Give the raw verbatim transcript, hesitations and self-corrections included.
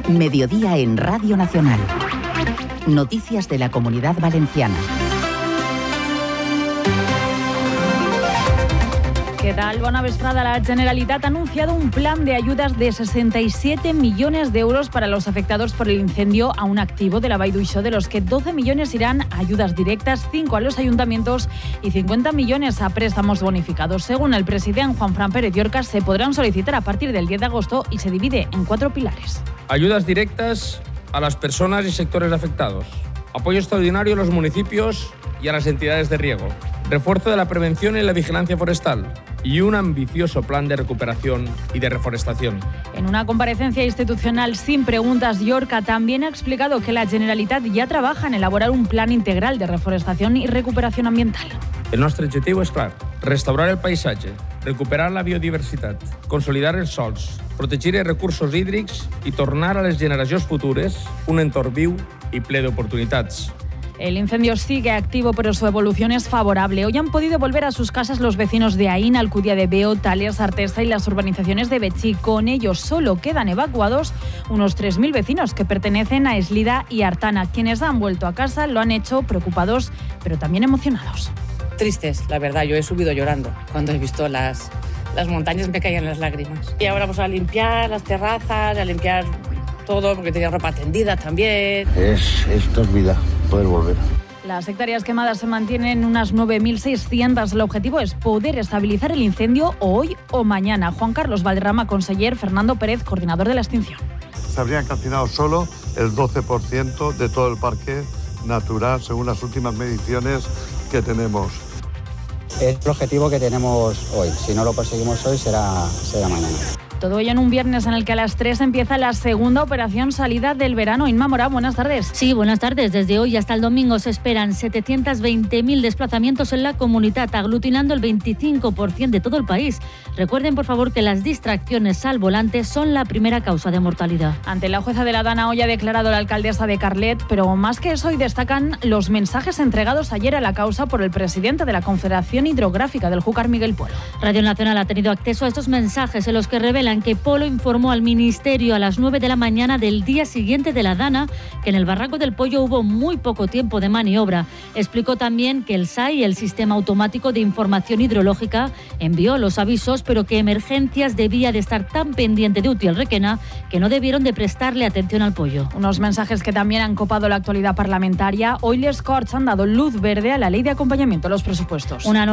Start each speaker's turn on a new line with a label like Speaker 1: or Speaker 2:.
Speaker 1: Mediodía en Radio Nacional. Noticias de la Comunidad Valenciana.
Speaker 2: ¿Qué tal? Bona vesprada. La Generalitat ha anunciado un plan de ayudas de sesenta y siete millones de euros para los afectados por el incendio a un activo de la Vall d'Uixó, de los que doce millones irán a ayudas directas, cinco a los ayuntamientos y cincuenta millones a préstamos bonificados. Según el presidente Juanfran Pérez Llorca, se podrán solicitar a partir del diez de agosto y se divide en cuatro pilares.
Speaker 3: Ayudas directas a las personas y sectores afectados. Apoyo extraordinario a los municipios y a las entidades de riego. Refuerzo de la prevención y la vigilancia forestal. Y un ambicioso plan de recuperación y de reforestación.
Speaker 2: En una comparecencia institucional sin preguntas, Llorca también ha explicado que la Generalitat ya trabaja en elaborar un plan integral de reforestación y recuperación ambiental.
Speaker 3: El nostre objectiu és clar: restaurar el paisatge, recuperar la biodiversitat, consolidar els sols, protegir els recursos hídrics i tornar a les generacions futures un entorn viu i ple d'oportunitats.
Speaker 2: El incendio sigue activo, pero su evolución es favorable. Hoy han podido volver a sus casas los vecinos de Aín, Alcudia de Veo, Tales, Artesa y las urbanizaciones de Betxí. Con ellos solo quedan evacuados unos tres mil vecinos que pertenecen a Eslida y Artana. Quienes han vuelto a casa lo han hecho preocupados, pero también emocionados.
Speaker 4: Tristes, la verdad. Yo he subido llorando cuando he visto las, las montañas, me caían las lágrimas. Y ahora vamos a limpiar las terrazas, a limpiar todo, porque tenía ropa tendida también.
Speaker 5: Es, esto es vida, poder volver.
Speaker 2: Las hectáreas quemadas se mantienen unas nueve mil seiscientas. El objetivo es poder estabilizar el incendio hoy o mañana. Juan Carlos Valderrama, conseller; Fernando Pérez, coordinador de la extinción.
Speaker 6: Se habrían calcinado solo el doce por ciento de todo el parque natural, según las últimas mediciones que tenemos.
Speaker 7: Es el objetivo que tenemos hoy. Si no lo conseguimos hoy, será, será mañana.
Speaker 2: Todo ello en un viernes en el que a las tres empieza la segunda operación salida del verano. Inma Morá, buenas tardes.
Speaker 8: Sí, buenas tardes. Desde hoy hasta el domingo se esperan setecientos veinte mil desplazamientos en la comunidad, aglutinando el veinticinco por ciento de todo el país. Recuerden, por favor, que las distracciones al volante son la primera causa de mortalidad.
Speaker 2: Ante la jueza de la Dana hoy ha declarado la alcaldesa de Carlet, pero más que eso hoy destacan los mensajes entregados ayer a la causa por el presidente de la Confederación Hidrográfica del Júcar, Miguel Polo.
Speaker 8: Radio Nacional ha tenido acceso a estos mensajes en los que revelan que Polo informó al Ministerio a las nueve de la mañana del día siguiente de la Dana que en el Barranco del Pollo hubo muy poco tiempo de maniobra. Explicó también que el S A I, el Sistema Automático de Información Hidrológica, envió los avisos, pero que Emergencias debía de estar tan pendiente de Utiel Requena que no debieron de prestarle atención al Pollo.
Speaker 2: Unos mensajes que también han copado la actualidad parlamentaria. Hoy les Corts han dado luz verde a la ley de acompañamiento a los presupuestos.
Speaker 8: Una